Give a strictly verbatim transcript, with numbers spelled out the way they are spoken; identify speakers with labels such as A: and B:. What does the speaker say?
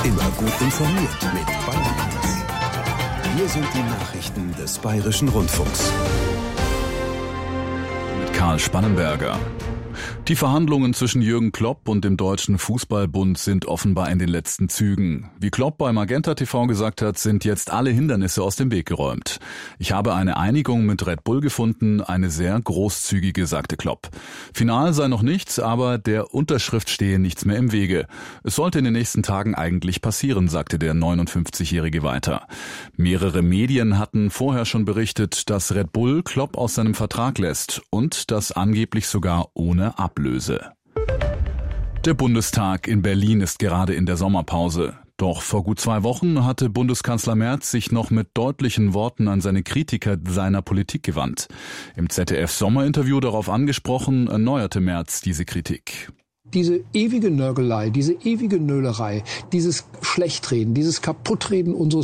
A: Immer gut informiert mit Bayern. Hier sind die Nachrichten des Bayerischen Rundfunks.
B: Mit Karl Spannenberger. Die Verhandlungen zwischen Jürgen Klopp und dem Deutschen Fußballbund sind offenbar in den letzten Zügen. Wie Klopp bei Magenta T V gesagt hat, sind jetzt alle Hindernisse aus dem Weg geräumt. Ich habe eine Einigung mit Red Bull gefunden, eine sehr großzügige, sagte Klopp. Final sei noch nichts, aber der Unterschrift stehe nichts mehr im Wege. Es sollte in den nächsten Tagen eigentlich passieren, sagte der neunundfünfzigjährige weiter. Mehrere Medien hatten vorher schon berichtet, dass Red Bull Klopp aus seinem Vertrag lässt und das angeblich sogar ohne Ablöse. Der Bundestag in Berlin ist gerade in der Sommerpause. Doch vor gut zwei Wochen hatte Bundeskanzler Merz sich noch mit deutlichen Worten an seine Kritiker seiner Politik gewandt. Im Z D F-Sommerinterview darauf angesprochen, erneuerte Merz diese Kritik.
C: Diese ewige Nörgelei, diese ewige Nölerei, dieses Schlechtreden, dieses Kaputtreden unseres